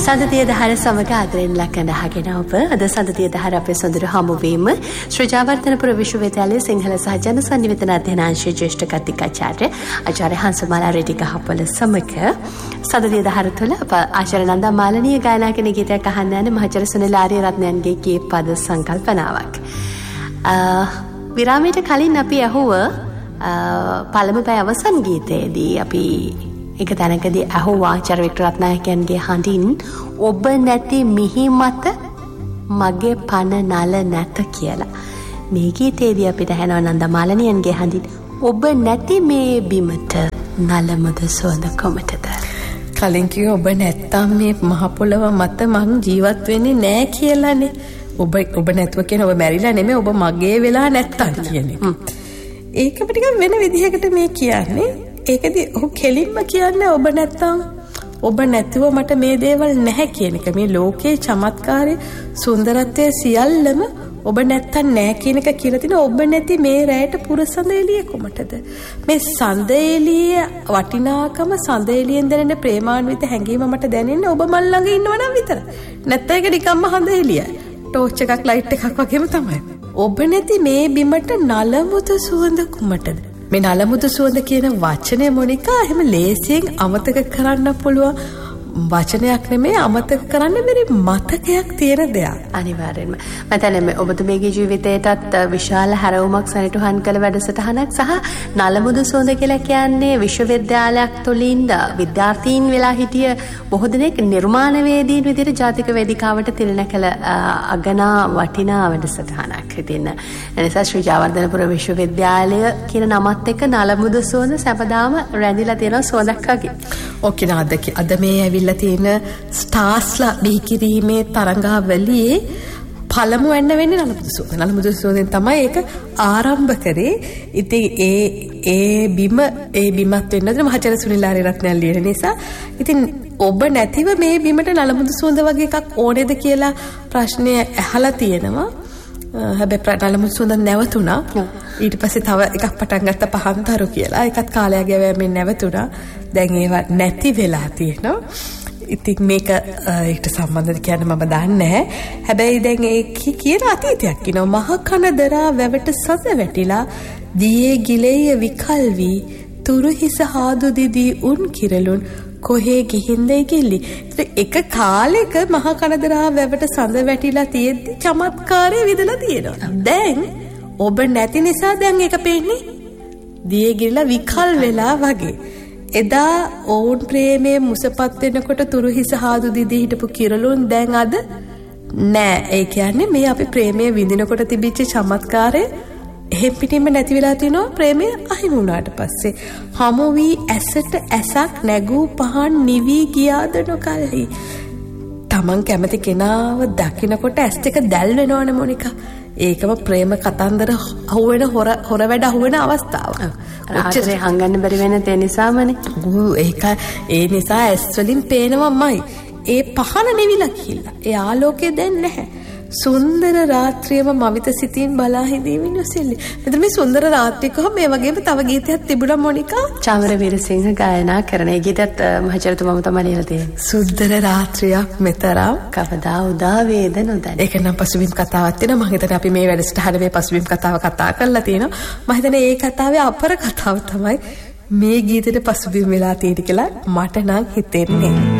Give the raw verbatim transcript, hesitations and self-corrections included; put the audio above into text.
සඳතිය දහර සමග ආදරෙන් ලක්කඳ අහගෙන ඔබ අද සඳතිය දහර අපේ සොඳුරු හමුවීම ශ්‍රී ජයවර්ධනපුර විශ්වවිද්‍යාලයේ සිංහල සහ ජන සංනිවේදන අධ්‍යනාංශයේ ජ්‍යෙෂ්ඨ කතිකාචාර්ය ආචාර්ය හංසමාලා රෙඩිගහපොළ සමග සඳතිය දහර තුළ අප ආචාර්ය නන්දා මාලනීය ගායනා කරන ගීතයක් අහන්න යන මහාචාර්ය සුනිල් ආරියරත්නයන්ගේ ගී පද සංකල්පනාවක්. විරාමයට කලින් අපි අහුව පළමු පැය අවසන් ගීතයේදී අපි එක තැනකදී අහුවා ආචාර්ය වික්ටර් රත්නායකයන්ගේ හඬින් ඔබ නැති මිහි මත මගේ පන නල නැත කියලා. මේ ගීතයේදී අපිට ඇහෙනවා නන්දා මාලනියන්ගේ හඬින් ඔබ නැති මේ බිමට නලමුද සුවඳ කොමටද. කලින් කිව්ව ඔබ නැත්තම් මේ මහ පොළව මත මං ජීවත් වෙන්නේ නෑ කියලානේ. ඔබ ඔබ නැතුව කියන ඔබ මැරිලා නෙමෙයි ඔබ මගේ වෙලා නැත්තම් කියන්නේ. ඒක ටිකක් වෙන විදිහකට මේ කියන්නේ. ඒකදී ඔහු කෙලින්ම කියන්නේ ඔබ නැත්තම් ඔබ නැතුව මට මේ දේවල් නැහැ කියන එක. මේ ලෝකේ චමත්කාරයේ සුන්දරත්වයේ සියල්ලම ඔබ නැත්තම් නැහැ කියන එක කියලා තින ඔබ නැති මේ රැයට පුර සඳ එළිය කොමටද. මේ සඳ එළියේ වටිනාකම සඳ එළියෙන් දැනෙන ප්‍රේමාන්විත හැඟීම මට දැනෙන්නේ ඔබ මල් ළඟ ඉන්නව නම් විතර. නැත්නම් ඒක නිකම්ම හඳ එළියයි. ටෝච් එකක් ලයිට් එකක් වගේම තමයි. ඔබ නැති මේ බිමට නලමුද සුවඳ කුමටද. මේ නලමුදු සුවඳ කියන වචනය මොනිකා එහෙම ලේසියෙන් අමතක කරන්න පුළුවන් වචනයක් නෙමෙයි අමතක කරන්න බැරි මතකයක් තියෙන දෙයක්. අනිවාර්යෙන්ම. මතන්නේ ඔබතුමීගේ ජීවිතයටත් විශාල හැරවුමක් සනිටුහන් කළ වැඩසටහනක් සහ නලමුදු සුවඳ කියලා කියන්නේ විශ්වවිද්‍යාලයක් තුළින් විද්‍යාර්ථීන් වෙලා හිටිය බොහෝ දෙනෙක් නිර්මාණවේදීන් විදිහට ජාතික වේදිකාවට තිරණ කළ අගනා වටිනා වැඩසටහනක්. ඉතින් එනිසා ශ්‍රී ජයවර්ධනපුර විශ්වවිද්‍යාලය කියන නමත් එක්ක නලමුදු සුවඳ සැපදාම රැඳිලා තියෙන සුවඳක් වගේ. ඕකේ නාද අද මේ ඇවිල්ලා තියෙන ස්ටාර්ස්ලා බිහි කිරීමේ තරංගාවලියේ පළමු වෙන්න වෙන්නේ නලමුදු සුවඳ. නලමුදු සුවඳෙන් තමයි ඒක ආරම්භ කරේ. ඉතින් ඒ ඒ බිම ඒ බිමත් වෙන්නද මහාචාර්ය සුනිල් ආරියරත්නයන් ලියන නිසා. ඉතින් ඔබ නැතිව මේ බිමට නලමුදු සුවඳ වගේ එකක් ඕනේද කියලා ප්‍රශ්නය ඇහලා තියෙනවා. හැබැයි නලමුදු සුවඳ නැවතුණා. ඊට පස්සේ තව එකක් පටන් ගත්ත පහන්තරු කියලා. ඒකත් කාලයක් ගෙවීමෙන් නැවතුණා. දැන් ඒවා නැති වෙලා තියෙනවා. ඉතින් මේක ඒකට සම්බන්ධද කියන්න මම දන්නේ නැහැ. හැබැයි දැන් ඒක කියන අතීතයක් කියනවා. මහ කන දරා වැවට සද වැටිලා දියේ ගිලෙය විකල් වී තුරු හිස හාදු දිදී උන් කිරලුන් කොහේ ගිහින්ද ඉගිලි. එක කාලෙක මහ කන දරා වැවට සඳ වැටිලා තියෙද්දි චමත්කාරය විදලා තියෙනවා. දැන් ඔබ නැති නිසා දැන් ඒක පේන්නේ දියේ ගිලලා විකල් වෙලා වගේ. එදා ඔවුන් ප්‍රේමයේ මුසපත් වෙනකොට තුරු හිස හාදු දිදී හිටපු කිරලුන් දැන් අද නෑ. ඒ කියන්නේ මේ අපි ප්‍රේමයේ විඳිනකොට තිබිච්ච චමත්කාරය එහෙම් පිටින්ම නැති වෙලා තිනවා ප්‍රේමය අහිමි වුණාට පස්සේ. හමු වී ඇසට ඇසක් නැගූ පහන් නිවි ගියාද නොකල්හි. තමන් කැමති කෙනාව දකින්නකොට ඇස් දෙක දැල් වෙනවනේ මොනිකා. ඒකම ප්‍රේම කතන්දර අහුවෙන හොර හොර වැඩ අහුවෙන අවස්ථාවක්. ආචාර්ය හංගන්න බැරි වෙන තේ නිසාමනේ. ඌ ඒක ඒ නිසා ඇස් වලින් පේනවමයි. ඒ පහන නිවිලා කියලා. ඒ ආලෝකය දැන් නැහැ. සුන්දර රාත්‍රියම මවිත සිතින් බලා හිඳීමින් යොසෙල්ලි. මෙතන මේ සුන්දර රාත්‍රියක මේ වගේම තව ගීතයක් තිබුණා මොනිකා. චාමර වීරසිංහ ගායනා කරන ඒ ගීතත් මහචරිතුමම තමයි ලියලා තියෙන්නේ. සුන්දර රාත්‍රියක් මෙතරම් කවදා උදා වේද නොදැන. ඒක නම් පසුබිම් කතාවක් තියෙනවා. මම හිතන්නේ අපි මේ වැඩසටහන මේ පසුබිම් කතාව කතා කරලා තියෙනවා. මම හිතන්නේ ඒ කතාවේ අපර කතාව තමයි මේ ගීතේට පසුබිම් වෙලා තියෙන්නේ කියලා මට නම් හිතෙන්නේ.